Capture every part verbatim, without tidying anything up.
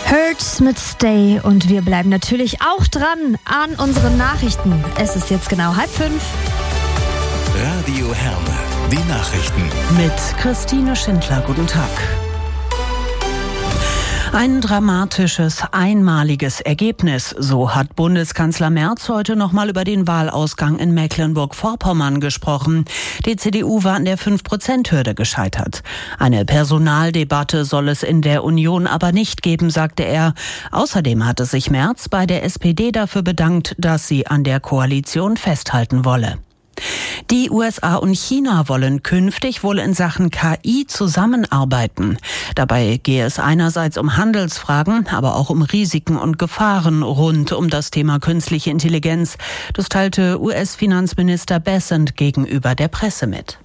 Hurts mit Stay und wir bleiben natürlich auch dran an unseren Nachrichten. Es ist jetzt genau halb fünf. Radio Herne, die Nachrichten. Mit Christine Schindler, guten Tag. Ein dramatisches, einmaliges Ergebnis. So hat Bundeskanzler Merz heute nochmal über den Wahlausgang in Mecklenburg-Vorpommern gesprochen. Die C D U war an der fünf Prozent Hürde gescheitert. Eine Personaldebatte soll es in der Union aber nicht geben, sagte er. Außerdem hatte sich Merz bei der S P D dafür bedankt, dass sie an der Koalition festhalten wolle. Die U S A und China wollen künftig wohl in Sachen K I zusammenarbeiten. Dabei gehe es einerseits um Handelsfragen, aber auch um Risiken und Gefahren rund um das Thema künstliche Intelligenz. Das teilte U S-Finanzminister Bessent gegenüber der Presse mit.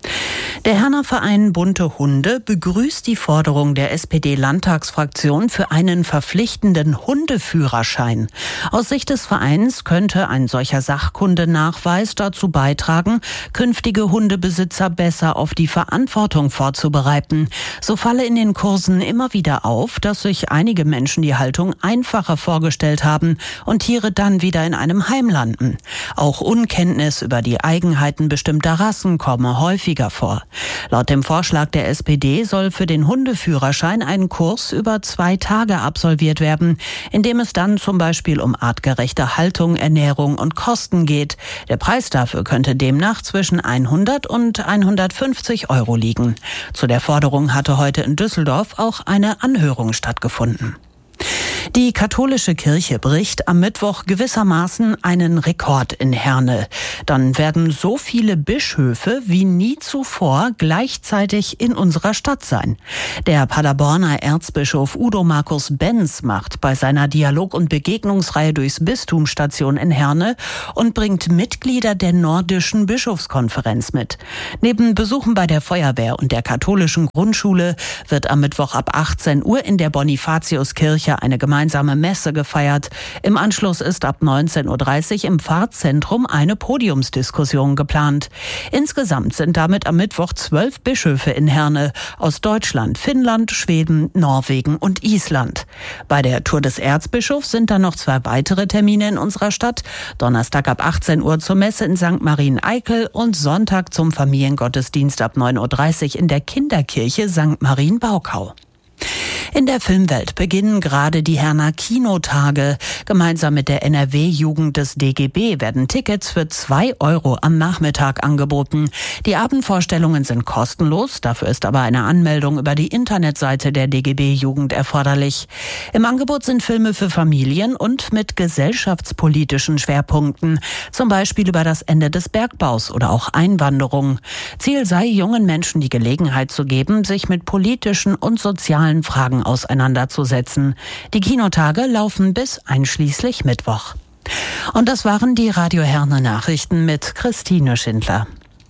Der Herner Verein Bunte Hunde begrüßt die Forderung der S P D-Landtagsfraktion für einen verpflichtenden Hundeführerschein. Aus Sicht des Vereins könnte ein solcher Sachkundenachweis dazu beitragen, künftige Hundebesitzer besser auf die Verantwortung vorzubereiten. So falle in den Kursen immer wieder auf, dass sich einige Menschen die Haltung einfacher vorgestellt haben und Tiere dann wieder in einem Heim landen. Auch Unkenntnis über die Eigenheiten bestimmter Rassen komme häufiger vor. Laut dem Vorschlag der S P D soll für den Hundeführerschein ein Kurs über zwei Tage absolviert werden, in dem es dann zum Beispiel um artgerechte Haltung, Ernährung und Kosten geht. Der Preis dafür könnte demnach zwischen hundert und hundertfünfzig Euro liegen. Zu der Forderung hatte heute in Düsseldorf auch eine Anhörung stattgefunden. Die katholische Kirche bricht am Mittwoch gewissermaßen einen Rekord in Herne. Dann werden so viele Bischöfe wie nie zuvor gleichzeitig in unserer Stadt sein. Der Paderborner Erzbischof Udo Markus Benz macht bei seiner Dialog- und Begegnungsreihe durchs Bistum Station in Herne und bringt Mitglieder der Nordischen Bischofskonferenz mit. Neben Besuchen bei der Feuerwehr und der katholischen Grundschule wird am Mittwoch ab achtzehn Uhr in der Bonifatiuskirche eine gemeinsame Messe gefeiert. Im Anschluss ist ab neunzehn Uhr dreißig im Pfarrzentrum eine Podiumsdiskussion geplant. Insgesamt sind damit am Mittwoch zwölf Bischöfe in Herne aus Deutschland, Finnland, Schweden, Norwegen und Island. Bei der Tour des Erzbischofs sind dann noch zwei weitere Termine in unserer Stadt. Donnerstag ab achtzehn Uhr zur Messe in Sankt Marien-Eikel und Sonntag zum Familiengottesdienst ab neun Uhr dreißig in der Kinderkirche Sankt Marien-Baukau. In der Filmwelt beginnen gerade die Herner Kinotage. Gemeinsam mit der N R W-Jugend des D G B werden Tickets für zwei Euro am Nachmittag angeboten. Die Abendvorstellungen sind kostenlos, dafür ist aber eine Anmeldung über die Internetseite der D G B-Jugend erforderlich. Im Angebot sind Filme für Familien und mit gesellschaftspolitischen Schwerpunkten, zum Beispiel über das Ende des Bergbaus oder auch Einwanderung. Ziel sei, jungen Menschen die Gelegenheit zu geben, sich mit politischen und sozialen Fragen auseinanderzusetzen. Die Kinotage laufen bis einschließlich Mittwoch. Und das waren die Radio Herne Nachrichten mit Christine Schindler.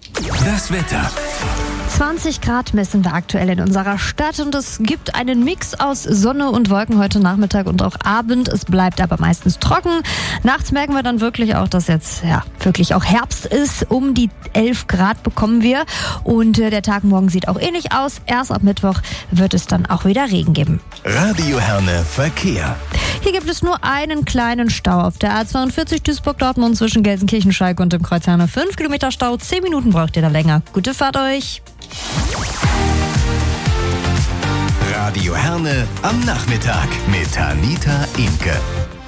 Das Wetter. zwanzig Grad messen wir aktuell in unserer Stadt und es gibt einen Mix aus Sonne und Wolken heute Nachmittag und auch Abend. Es bleibt aber meistens trocken. Nachts merken wir dann wirklich auch, dass jetzt ja wirklich auch Herbst ist. Um die elf Grad bekommen wir und äh, der Tag morgen sieht auch ähnlich aus. Erst ab Mittwoch wird es dann auch wieder Regen geben. Radio Herne Verkehr. Hier gibt es nur einen kleinen Stau auf der A zweiundvierzig Duisburg-Dortmund zwischen Gelsenkirchen-Schalke und dem Kreuz Herne. fünf Kilometer Stau, zehn Minuten braucht ihr da länger. Gute Fahrt euch! Radio Herne am Nachmittag mit Anita Imke.